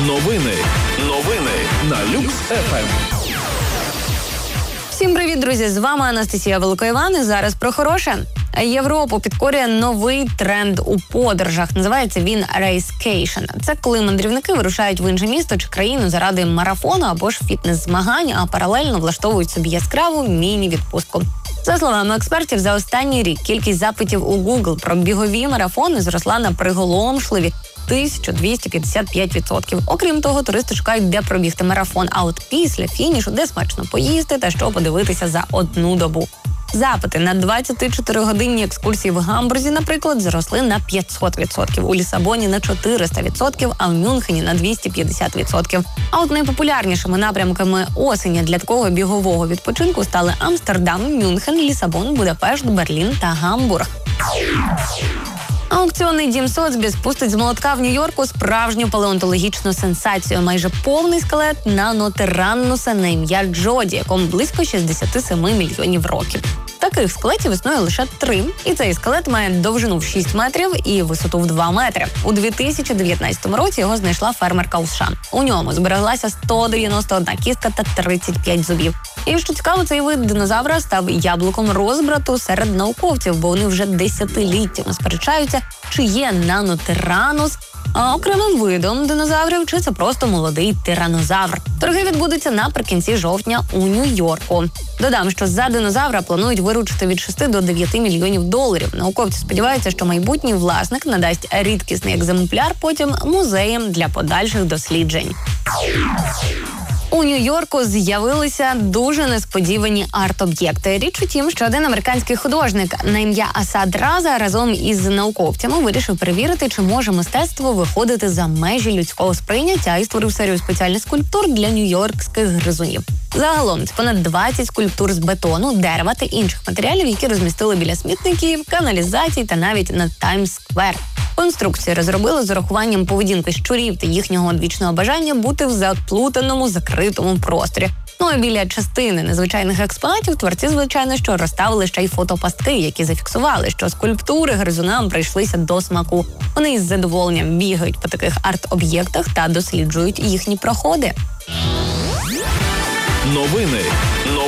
Новини на Люкс-ФМ. Всім привіт, друзі! З вами Анастасія Великоїван і зараз про хороше. Європу підкорює новий тренд у подорожах. Називається він «рейскейшн». Це коли мандрівники вирушають в інше місто чи країну заради марафону або ж фітнес-змагань, а паралельно влаштовують собі яскраву міні-відпустку. За словами експертів, за останній рік кількість запитів у Google про бігові марафони зросла на приголомшливі 1255%. Окрім того, туристи шукають, де пробігти марафон, а от після фінішу, де смачно поїсти та що подивитися за одну добу. Запити на 24-годинні екскурсії в Гамбурзі, наприклад, зросли на 500%, у Лісабоні на 400%, а в Мюнхені на 250%. А от найпопулярнішими напрямками осені для такого бігового відпочинку стали Амстердам, Мюнхен, Лісабон, Будапешт, Берлін та Гамбург. Аукціонний дім Соцбі спустить з молотка в Нью-Йорку справжню палеонтологічну сенсацію. Майже повний скелет нанотираннуса на ім'я Джоді, якому близько 67 мільйонів років. Таких скелетів існує лише 3, і цей скелет має довжину в 6 метрів і висоту в 2 метри. У 2019 році його знайшла фермерка у США. У ньому збереглася 191 кістка та 35 зубів. І, що цікаво, цей вид динозавра став яблуком розбрату серед науковців, бо вони вже десятиліттями сперечаються, чи є нанотиранус окремим видом динозаврів, чи це просто молодий тиранозавр. Торги відбудуться наприкінці жовтня у Нью-Йорку. Додам, що за динозавра планують виручити від 6 до 9 мільйонів доларів. Науковці сподіваються, що майбутній власник надасть рідкісний екземпляр потім музеям для подальших досліджень. У Нью-Йорку з'явилися дуже несподівані арт-об'єкти. Річ у тім, що один американський художник на ім'я Асад Раза разом із науковцями вирішив перевірити, чи може мистецтво виходити за межі людського сприйняття і створив серію спеціальних скульптур для нью-йоркських гризунів. Загалом це понад 20 скульптур з бетону, дерева та інших матеріалів, які розмістили біля смітників, каналізацій та навіть на Таймс-сквер. Конструкції розробили з урахуванням поведінки щурів та їхнього одвічного бажання бути в заплутаному, закритому просторі. Ну а біля частини незвичайних експонатів творці, звичайно, що розставили ще й фотопастки, які зафіксували, що скульптури гризунам прийшлися до смаку. Вони із задоволенням бігають по таких арт-об'єктах та досліджують їхні проходи. Новини